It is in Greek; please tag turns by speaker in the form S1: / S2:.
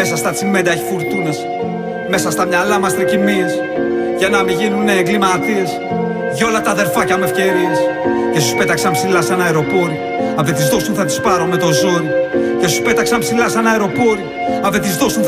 S1: Μέσα στα τσιμέντα έχει φουρτούνες, μέσα στα μυαλά μας τρικυμίες, για να μην γίνουνε εγκληματίες. Για όλα τα αδερφάκια με ευκαιρίες. Και σου πέταξαν ψηλά σαν αεροπόρι. Αν δεν τις δώσουν θα τις πάρω με το ζόρι. Και σου πέταξαν ψηλά σαν αεροπόρι. Αν δεν τις δώσουν